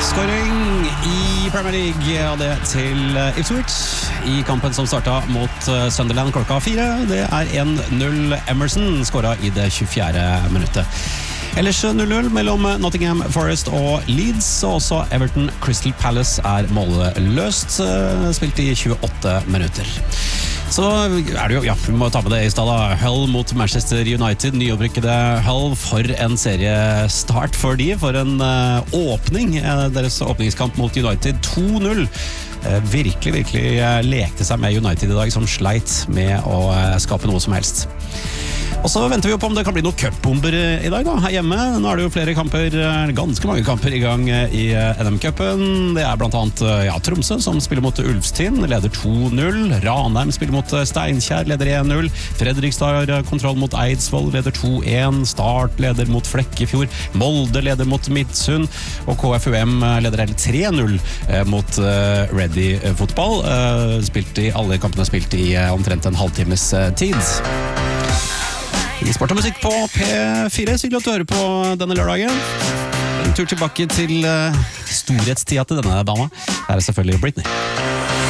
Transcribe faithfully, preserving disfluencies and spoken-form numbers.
Skåring i Premier League, og det til Ipswich i kampen som startet mot Sunderland klokka fire. Det er en null. Emerson skåret i det tjuefjerde minuttet. Ellers null null mellom Nottingham Forest og Leeds, og også Everton Crystal Palace er målløst, spilt i tjueåtte minutter. Så er det jo, ja, vi må ta med det i stedet da. Hull mot Manchester United, nyopprykkede Hull, for en seriestart for de, for en uh, åpning, uh, deres åpningskamp mot United, to null. Uh, virkelig, virkelig uh, lekte seg med United i dag, som sleit med å uh, skape noe som helst. Og så venter vi jo på om det kan bli noen cupbomber i dag da, her hjemme. Nå er det jo flere kamper, ganske mange kamper i gang i N M-cupen. Det er blant annet ja, Tromsø som spiller mot Ulfstind, leder to null. Ranheim spiller mot Steinkjer, leder en null. Fredrikstad har kontroll mot Eidsvoll, leder to en. Start leder mot Flekkefjord. Molde leder mot Midtsund. Og K F U M leder tre null mot Ready Fotball. Spilt i, alle kampene spilt i omtrent en halvtimes tid. I Sport og musikk på P fire, så hyggelig at du hører på denne lørdagen. En tur tilbake til uh, storhetstida til denne dama. Her er selvfølgelig Britney.